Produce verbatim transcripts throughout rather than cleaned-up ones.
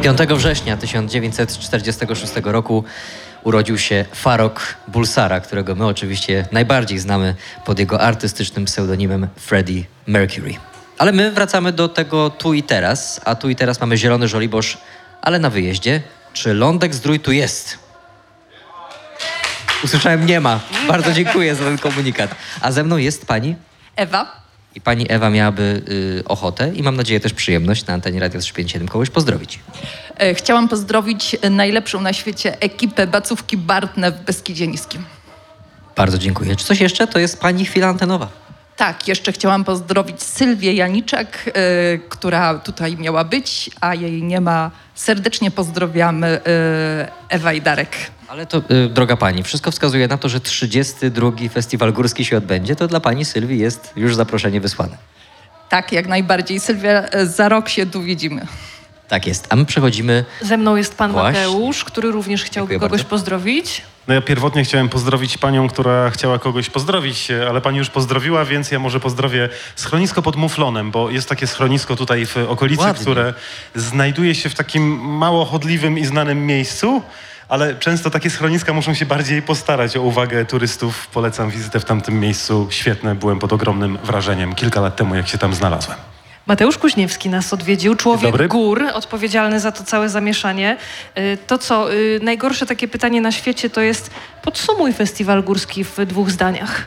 piątego września tysiąc dziewięćset czterdziestego szóstego roku urodził się Farrokh Bulsara, którego my oczywiście najbardziej znamy pod jego artystycznym pseudonimem Freddie Mercury. Ale my wracamy do tego tu i teraz, a tu i teraz mamy zielony żoliborz, ale na wyjeździe. Czy Lądek Zdrój tu jest? Usłyszałem nie ma. Bardzo dziękuję za ten komunikat. A ze mną jest pani Ewa. I pani Ewa miałaby y, ochotę i mam nadzieję też przyjemność na antenie Radia trzysta pięćdziesiąt siedem kogoś pozdrowić. E, Chciałam pozdrowić najlepszą na świecie ekipę Bacówki Bartne w Beskidzie Niskim. Bardzo dziękuję. Czy coś jeszcze? To jest pani chwila antenowa. Tak, jeszcze chciałam pozdrowić Sylwię Janiczak, e, która tutaj miała być, a jej nie ma. Serdecznie pozdrawiamy e, Ewa i Darek. Ale to, y, droga pani, wszystko wskazuje na to, że trzydziesty drugi Festiwal Górski się odbędzie, to dla pani Sylwii jest już zaproszenie wysłane. Tak, jak najbardziej. Sylwia, e, za rok się tu widzimy. Tak jest. A my przechodzimy... Ze mną jest pan Właśnie. Mateusz, który również chciałby Dziękuję kogoś bardzo. pozdrowić. No ja pierwotnie chciałem pozdrowić panią, która chciała kogoś pozdrowić, ale pani już pozdrowiła, więc ja może pozdrowię schronisko pod Muflonem, bo jest takie schronisko tutaj w okolicy, Ładnie. które znajduje się w takim mało chodliwym i znanym miejscu, ale często takie schroniska muszą się bardziej postarać o uwagę turystów. Polecam wizytę w tamtym miejscu. Świetne, byłem pod ogromnym wrażeniem kilka lat temu, jak się tam znalazłem. Mateusz Kuźniewski nas odwiedził, człowiek Dobry. gór, odpowiedzialny za to całe zamieszanie. Y, To co, y, najgorsze takie pytanie na świecie to jest podsumuj festiwal górski w dwóch zdaniach.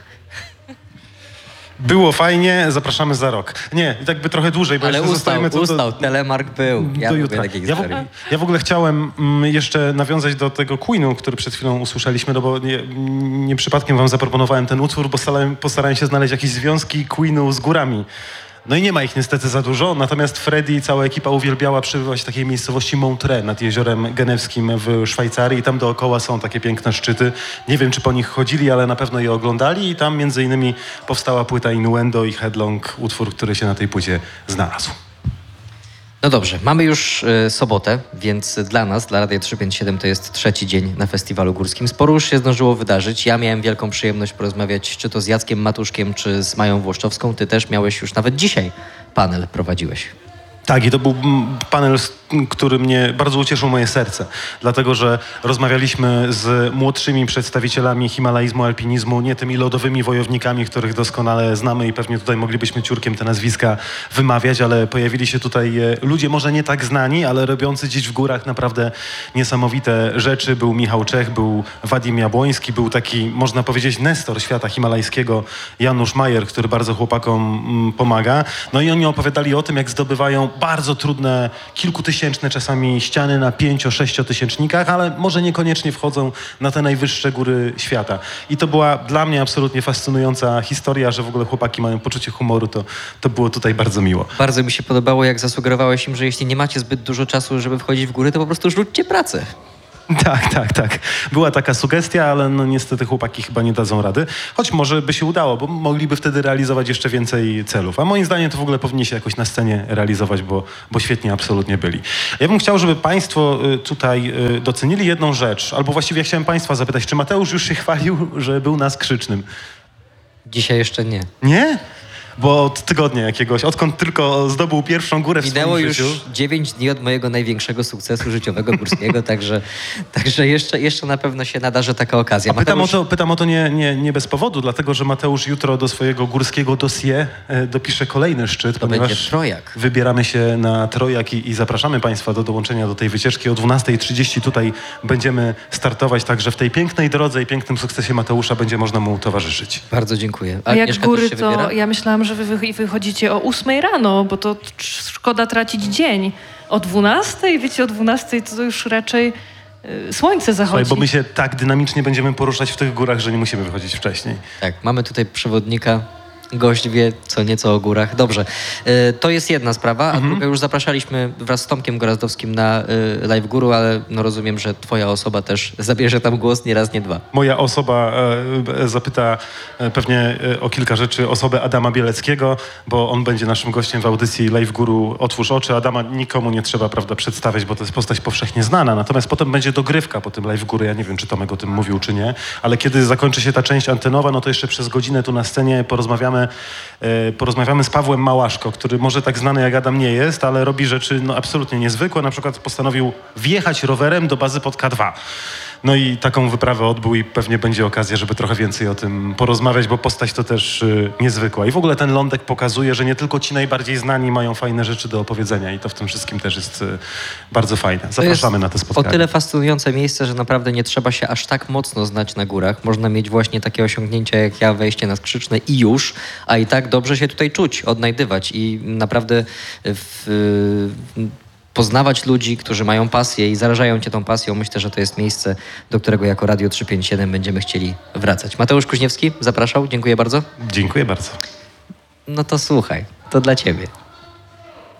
Było fajnie, zapraszamy za rok. Nie, tak by trochę dłużej, bo Ale jeszcze ustał, zostajemy... to- ustał. Telemark był. Ja do lubię jutra. takie Ja w, historie. ja w ogóle chciałem mm, jeszcze nawiązać do tego Queenu, który przed chwilą usłyszeliśmy, no bo nie, nie przypadkiem wam zaproponowałem ten utwór, bo starałem, postarałem się znaleźć jakieś związki Queenu z górami. No i nie ma ich niestety za dużo, natomiast Freddie i cała ekipa uwielbiała przebywać w takiej miejscowości Montreux nad jeziorem Genewskim w Szwajcarii i tam dookoła są takie piękne szczyty. Nie wiem, czy po nich chodzili, ale na pewno je oglądali i tam między innymi powstała płyta Innuendo i Headlong, utwór, który się na tej płycie znalazł. No dobrze, mamy już y, sobotę, więc dla nas, dla Radia trzysta pięćdziesiąt siedem to jest trzeci dzień na Festiwalu Górskim. Sporo już się zdążyło wydarzyć. Ja miałem wielką przyjemność porozmawiać czy to z Jackiem Matuszkiem, czy z Mają Włoszczowską. Ty też miałeś już nawet dzisiaj panel prowadziłeś. Tak, i to był mm, panel, s- który mnie bardzo ucieszył moje serce, dlatego że rozmawialiśmy z młodszymi przedstawicielami himalaizmu, alpinizmu, nie tymi lodowymi wojownikami, których doskonale znamy i pewnie tutaj moglibyśmy ciurkiem te nazwiska wymawiać, ale pojawili się tutaj e, ludzie może nie tak znani, ale robiący dziś w górach naprawdę niesamowite rzeczy. Był Michał Czech, był Wadim Jabłoński, był taki, można powiedzieć, nestor świata himalajskiego, Janusz Majer, który bardzo chłopakom mm, pomaga. No i oni opowiadali o tym, jak zdobywają bardzo trudne, kilkutysięczne czasami ściany na pięcio-sześciotysięcznikach, ale może niekoniecznie wchodzą na te najwyższe góry świata. I to była dla mnie absolutnie fascynująca historia, że w ogóle chłopaki mają poczucie humoru, to, to było tutaj bardzo miło. Bardzo mi się podobało, jak zasugerowałeś im, że jeśli nie macie zbyt dużo czasu, żeby wchodzić w góry, to po prostu rzućcie pracę. Tak, tak, tak. Była taka sugestia, ale no niestety chłopaki chyba nie dadzą rady. Choć może by się udało, bo mogliby wtedy realizować jeszcze więcej celów. A moim zdaniem to w ogóle powinni się jakoś na scenie realizować, bo, bo świetnie absolutnie byli. Ja bym chciał, żeby państwo y, tutaj y, docenili jedną rzecz, albo właściwie ja chciałem państwa zapytać, czy Mateusz już się chwalił, że był na Skrzycznym? Dzisiaj jeszcze nie. Nie? Bo od tygodnia jakiegoś, odkąd tylko zdobył pierwszą górę w Minęło swoim już życiu. dziewięć dni od mojego największego sukcesu życiowego górskiego, także, także jeszcze, jeszcze na pewno się nadarzy taka okazja. A pytam Mateusz, o to, pytam o to nie, nie, nie bez powodu, dlatego że Mateusz jutro do swojego górskiego dossier e, dopisze kolejny szczyt, To ponieważ będzie Trojak. wybieramy się na Trojak i, i zapraszamy państwa do dołączenia do tej wycieczki. O dwunastej trzydzieści tutaj będziemy startować, także w tej pięknej drodze i pięknym sukcesie Mateusza będzie można mu towarzyszyć. Bardzo dziękuję. A jak Agnieszka góry, też się to wybiera? ja myślałam, że wy wy- wychodzicie o ósmej rano, bo to t- szkoda tracić dzień. O dwunastej, wiecie, o dwunastej to już raczej y, słońce Słuchaj, zachodzi. bo my się tak dynamicznie będziemy poruszać w tych górach, że nie musimy wychodzić wcześniej. Tak, mamy tutaj przewodnika. Gość wie co nieco o górach. Dobrze, y, to jest jedna sprawa, a druga już zapraszaliśmy wraz z Tomkiem Gorazdowskim na y, Live Guru, ale no rozumiem, że twoja osoba też zabierze tam głos nie raz, nie dwa. Moja osoba e, e, zapyta e, pewnie e, o kilka rzeczy osobę Adama Bieleckiego, bo on będzie naszym gościem w audycji Live Guru Otwórz oczy. Adama nikomu nie trzeba, prawda, przedstawiać, bo to jest postać powszechnie znana. Natomiast potem będzie dogrywka po tym Live Guru. Ja nie wiem, czy Tomek o tym mówił, czy nie, ale kiedy zakończy się ta część antenowa, no to jeszcze przez godzinę tu na scenie porozmawiamy porozmawiamy, e, porozmawiamy z Pawłem Małaszko, który może tak znany jak Adam nie jest, ale robi rzeczy no, absolutnie niezwykłe. Na przykład postanowił wjechać rowerem do bazy pod K dwa. No i taką wyprawę odbył i pewnie będzie okazja, żeby trochę więcej o tym porozmawiać, bo postać to też y, niezwykła. I w ogóle ten lądek pokazuje, że nie tylko ci najbardziej znani mają fajne rzeczy do opowiedzenia i to w tym wszystkim też jest y, bardzo fajne. Zapraszamy na te spotkania. O tyle fascynujące miejsce, że naprawdę nie trzeba się aż tak mocno znać na górach. Można mieć właśnie takie osiągnięcia jak ja, wejście na Skrzyczne i już, a i tak dobrze się tutaj czuć, odnajdywać i naprawdę w, w, poznawać ludzi, którzy mają pasję i zarażają cię tą pasją. Myślę, że to jest miejsce, do którego jako Radio trzysta pięćdziesiąt siedem będziemy chcieli wracać. Mateusz Kuźniewski zapraszał. Dziękuję bardzo. Dziękuję bardzo. No to słuchaj, to dla ciebie.